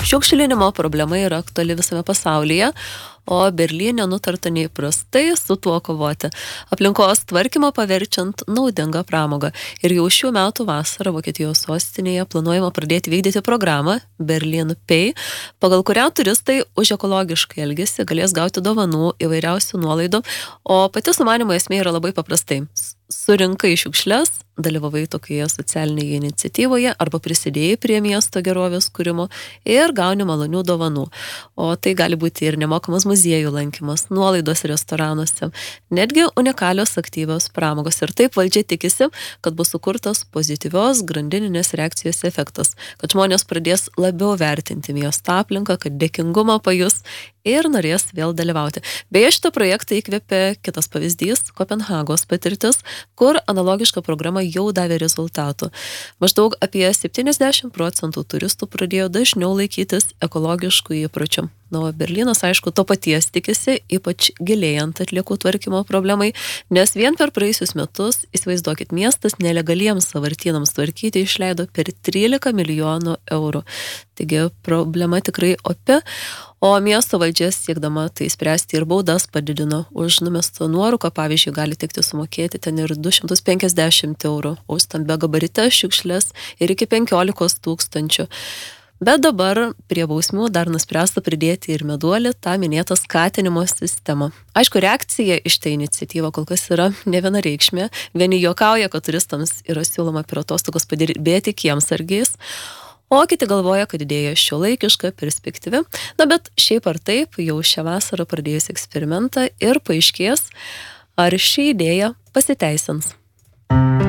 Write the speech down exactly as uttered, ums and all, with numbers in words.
Šiukšlinimo problema yra aktuali visame pasaulyje, o Berlyne nutarta neįprastai su tuo kovoti, aplinkos tvarkymą paverčiant naudingą pramogą. Ir jau šių metų vasarą Vokietijos sostinėje planuojama pradėti vykdyti programą Berlin Pay, pagal kurią turistai už ekologiškai elgesį galės gauti dovanų įvairiausių nuolaidų, o pati sumanimo esmė yra labai paprastai. Surinkai šiukšles, dalyvavai tokioje socialinėje iniciatyvoje arba prisidėjai prie miesto gerovės kūrimo ir gauni malonių dovanų. O tai gali būti ir nemokamas muziejų lankymas, nuolaidos restoranuose, netgi unikalios aktyvios pramogos. Ir taip valdžia tikisi, kad bus sukurtas pozityvios grandininės reakcijos efektas, kad žmonės pradės labiau vertinti miesto aplinką, kad dėkingumą pajus ir norės vėl dalyvauti. Beje, šitą projektą įkvėpė kitas pavyzdys – Kopenhagos patirtis, kur analogiška programa jau davė rezultatų. Maždaug apie septyniasdešimt procentų turistų pradėjo dažniau laikytis ekologiškų įpročių. Na, o Berlynas, aišku, to paties tikisi, ypač gilėjant atliekų tvarkymo problemai, nes vien per praėjusius metus, įsivaizduokit, miestas nelegaliems sąvartynams tvarkyti išleido per trylika milijonų eurų. Taigi problema tikrai opi, o miesto valdžia siekdama tai spręsti ir baudas padidino. Už numestą nuorūką, pavyzdžiui, gali tekti sumokėti ten ir du šimtus penkiasdešimt eurų, už stambia gabarite šiukšles ir iki penkiolikos tūkstančių. Bet dabar prie bausmių dar nuspręsta pridėti ir meduolį, tą minėtą skatinimo sistemą. Aišku, reakcija iš tai iniciatyva kol kas yra nevienareikšmė. Vieni juokauja, kad turistams yra siūloma per atostogas padirbėti kiemsargiais, o kiti galvoja, kad idėja šiuolaikiška, perspektyvi. Na, bet šiaip ar taip, jau šią vasarą pradėjus eksperimentą ir paaiškės, ar ši idėja pasiteisins.